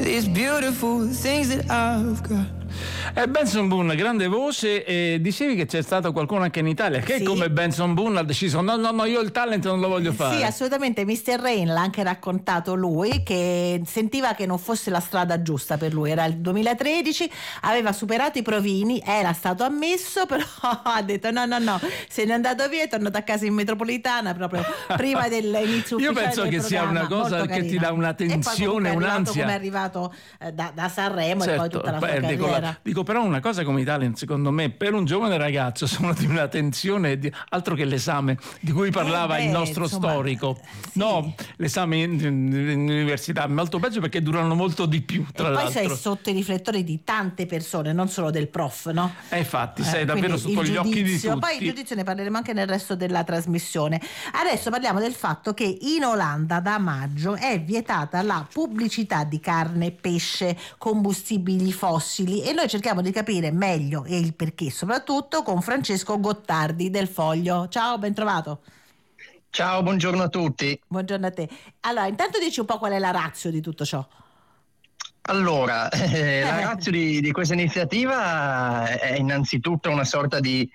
these beautiful things that I've got. Benson Boone, grande voce, e dicevi che c'è stato qualcuno anche in Italia che come Benson Boone ha deciso no, io il talent non lo voglio fare. Sì, assolutamente. Mr. Rain l'ha anche raccontato lui, che sentiva che non fosse la strada giusta per lui. Era il 2013, aveva superato i provini, era stato ammesso, però ha detto no, se n'è andato via, è tornato a casa in metropolitana proprio prima dell'inizio ufficiale. Io penso che sia una cosa che ti dà una tensione, un'ansia. Come è arrivato da Sanremo, certo, e poi tutta la sua carriera. Dico, però una cosa come i talent, secondo me, per un giovane ragazzo sono di una tensione altro che l'esame di cui parlava il nostro storico. Sì. No, l'esame in università è molto peggio perché durano molto di più, tra l'altro. Poi sei sotto i riflettori di tante persone, non solo del prof, no? Infatti, sei davvero sotto gli occhi di tutti. Poi il giudizio ne parleremo anche nel resto della trasmissione. Adesso parliamo del fatto che in Olanda da maggio è vietata la pubblicità di carne, pesce, combustibili fossili, e noi cerchiamo di capire meglio e il perché, soprattutto con Francesco Gottardi del Foglio. Ciao, ben trovato. Ciao, buongiorno a tutti. Buongiorno a te. Allora, intanto dici un po' qual è la ratio di tutto ciò. Allora, la ratio di questa iniziativa è innanzitutto una sorta di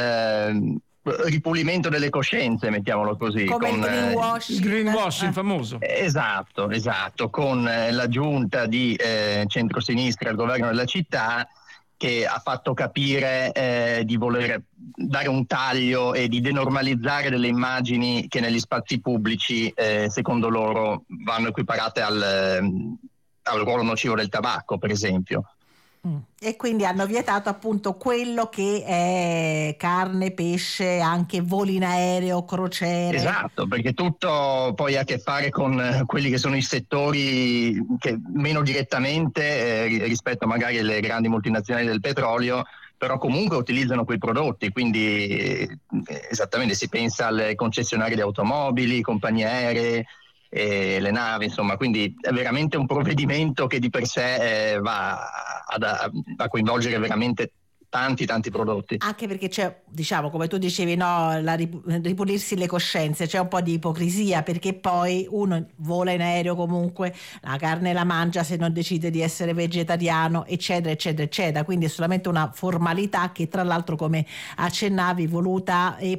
ripulimento delle coscienze, mettiamolo così. Come con, il greenwashing famoso. Esatto, con la giunta di centrosinistra al governo della città, che ha fatto capire di voler dare un taglio e di denormalizzare delle immagini che negli spazi pubblici, secondo loro, vanno equiparate al ruolo nocivo del tabacco, per esempio. E quindi hanno vietato appunto quello che è carne, pesce, anche voli in aereo, crociere. Esatto, perché tutto poi ha a che fare con quelli che sono i settori che meno direttamente rispetto magari alle grandi multinazionali del petrolio, però comunque utilizzano quei prodotti, quindi esattamente si pensa alle concessionarie di automobili, compagnie aeree, le navi, insomma, quindi è veramente un provvedimento che di per sé va a coinvolgere veramente tanti prodotti. Anche perché c'è, diciamo, come tu dicevi, no, ripulirsi le coscienze, c'è un po' di ipocrisia, perché poi uno vola in aereo comunque, la carne la mangia se non decide di essere vegetariano, eccetera, quindi è solamente una formalità che, tra l'altro, come accennavi, voluta e